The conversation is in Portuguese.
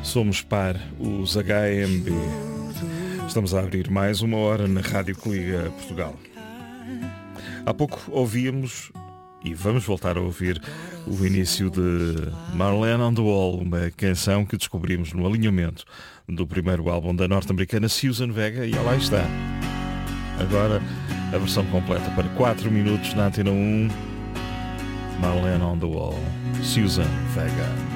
Somos par, os HMB. Estamos a abrir mais uma hora na Rádio que Liga Portugal. Há pouco ouvíamos, e vamos voltar a ouvir, o início de Marlene on the Wall, uma canção que descobrimos no alinhamento do primeiro álbum da norte-americana Suzanne Vega, e lá está. Agora a versão completa para 4 minutos na Antena 1. Marlene on the Wall, Suzanne Vega.